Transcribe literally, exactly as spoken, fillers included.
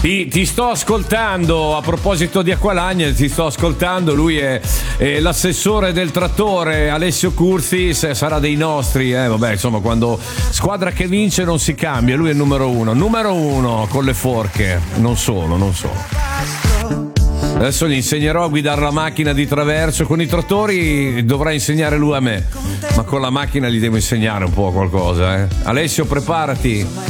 Ti, ti sto ascoltando, a proposito di Acqualagna, ti sto ascoltando, lui è, è l'assessore del trattore, Alessio Curzi, se sarà dei nostri, eh, vabbè, insomma, quando squadra che vince non si cambia, lui è il numero uno, numero uno con le forche, non solo, non solo. Adesso gli insegnerò a guidare la macchina di traverso, con i trattori dovrà insegnare lui a me, ma con la macchina gli devo insegnare un po' qualcosa, eh. Alessio, preparati.